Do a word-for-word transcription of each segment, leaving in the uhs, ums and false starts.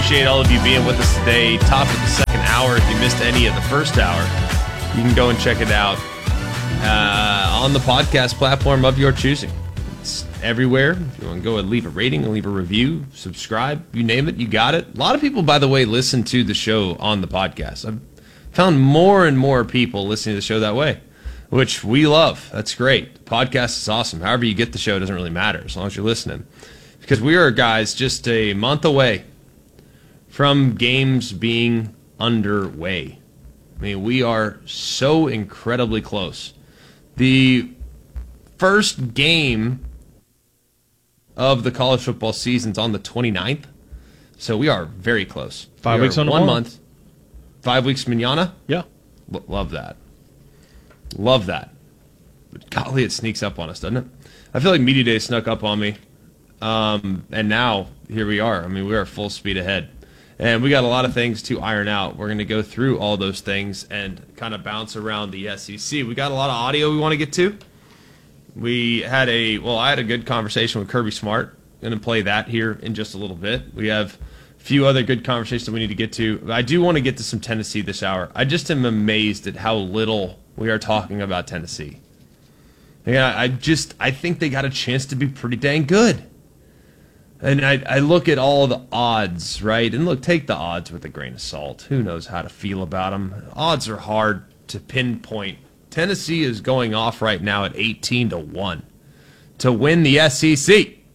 appreciate all of you being with us today. Top of the second hour. If you missed any of the first hour, you can go and check it out uh, on the podcast platform of your choosing. It's everywhere. If you want to go and leave a rating and leave a review, subscribe, you name it, you got it. A lot of people, by the way, listen to the show on the podcast. I've found more and more people listening to the show that way, which we love. That's great. The podcast is awesome. However you get the show doesn't really matter as long as you're listening. Because we are, guys, just a month away from games being underway. I mean, we are so incredibly close. The first game of the college football season's on the twenty-ninth, so we are very close. Five we weeks on one month. Five weeks mañana? Yeah. L- love that. Love that. But golly, it sneaks up on us, doesn't it? I feel like Media Day snuck up on me, um, and now here we are. I mean, we are full speed ahead. And we got a lot of things to iron out. We're going to go through all those things and kind of bounce around the S E C. We got a lot of audio we want to get to. We had a, well, I had a good conversation with Kirby Smart. Going to play that here in just a little bit. We have a few other good conversations that we need to get to. I do want to get to some Tennessee this hour. I just am amazed at how little we are talking about Tennessee. Yeah, I just, I think they got a chance to be pretty dang good. And I, I look at all the odds, right? And look, take the odds with a grain of salt. Who knows how to feel about them? Odds are hard to pinpoint. Tennessee is going off right now at eighteen to one to win the S E C.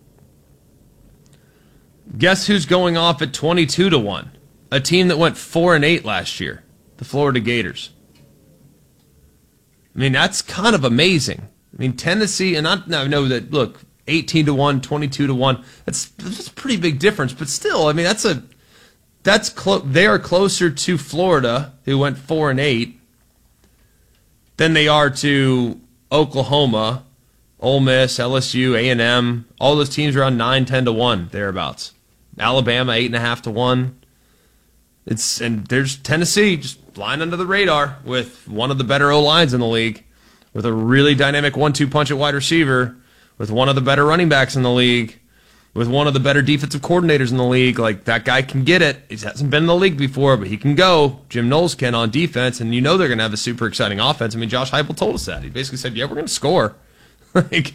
Guess who's going off at twenty-two to one? A team that went four and eight last year, the Florida Gators. I mean, that's kind of amazing. I mean, Tennessee, and I, I know that, look, eighteen to one, twenty-two to one, that's, that's a pretty big difference, but still, I mean, that's a, that's clo- they are closer to Florida, who went four and eight, than they are to Oklahoma, Ole Miss, L S U, A and M. All those teams around nine, ten to one, thereabouts. Alabama, eight and a half to one. It's and there's Tennessee just flying under the radar with one of the better O-lines in the league, with a really dynamic one two punch at wide receiver, with one of the better running backs in the league, with one of the better defensive coordinators in the league. Like, that guy can get it. He hasn't been in the league before, but he can go. Jim Knowles can on defense, and you know they're going to have a super exciting offense. I mean, Josh Heupel told us that. He basically said, yeah, we're going to score. Like,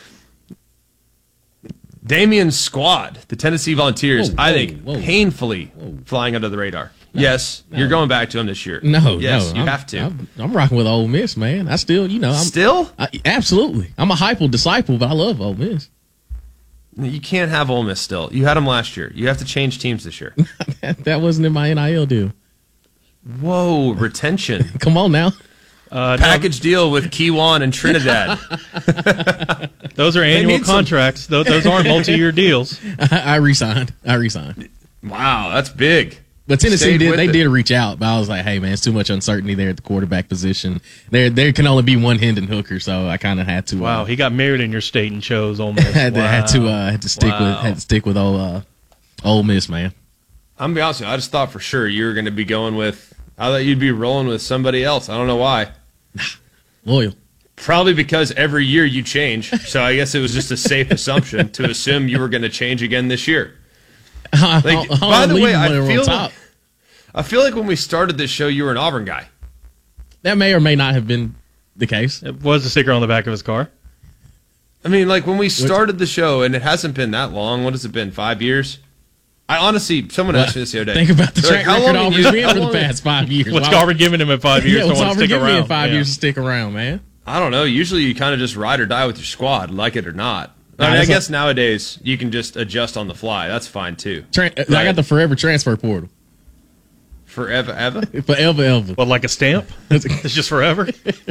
Damian's squad, the Tennessee Volunteers, whoa, I think, whoa, painfully whoa. flying under the radar. No, yes, no. you're going back to him this year. No, yes, no, you I'm, have to. I'm, I'm rocking with Ole Miss, man. I still, you know, I'm Still? I, absolutely. I'm a Heupel disciple, but I love Ole Miss. You can't have Ole Miss still. You had them last year. You have to change teams this year. that, that wasn't in my N I L deal. Whoa, retention. Come on now. Uh, Package deal with Kiwan and Trinidad. Those are annual contracts. Those, those aren't multi-year deals. I, I resigned. I resigned. Wow, that's big. But Tennessee Stayed did. with They it. did reach out, but I was like, "Hey, man, it's too much uncertainty there at the quarterback position. There, there can only be one Hendon Hooker, so I kind of had to. Wow, uh, he got married in your state and chose Ole Miss. had to, wow. had to, uh, had to stick Wow. with, had to stick with old, uh, Ole Miss, man. I'm gonna be honest with you. I just thought for sure you were going to be going with. I thought you'd be rolling with somebody else. I don't know why. Loyal. Probably because every year you change. So I guess it was just a safe assumption to assume you were going to change again this year. Like, I'll- I'll by the leave way, them I when we're on feel top. I feel like when we started this show, you were an Auburn guy. That may or may not have been the case. It was a sticker on the back of his car. I mean, like when we started the show, and it hasn't been that long. What has it been? Five years? I honestly, someone Well, asked me this the other day. Think about the They're track like, how record long Auburn's have been you- for the how long- past five years. What's Why- Auburn giving him in five years? Yeah, to what's want to Auburn stick giving me around? in five Yeah. years to stick around, man? I don't know. Usually you kind of just ride or die with your squad, like it or not. I, Nah, mean, I that's guess nowadays you can just adjust on the fly. That's fine too. Tran- I Right. got the forever transfer portal. Forever, ever. Forever, ever. What, like a stamp? It's just forever?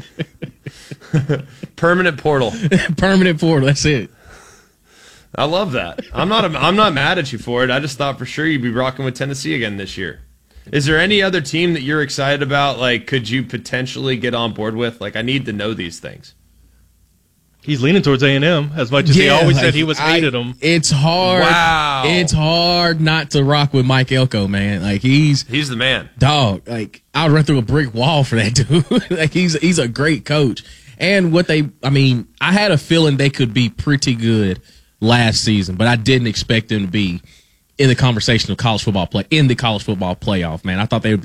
Permanent portal. Permanent portal. That's it. I love that. I'm not. I'm not mad at you for it. I just thought for sure you'd be rocking with Tennessee again this year. Is there any other team that you're excited about? Like, could you potentially get on board with? Like, I need to know these things. He's leaning towards A and M as much as he always like, said he was I- hated him. It's hard. Wow. It's hard not to rock with Mike Elko, man. Like he's He's the man. dog. Like I would run through a brick wall for that dude. Like he's he's a great coach. And what they, I mean, I had a feeling they could be pretty good last season, but I didn't expect them to be in the conversation of college football play in the college football playoff. Man, I thought they would be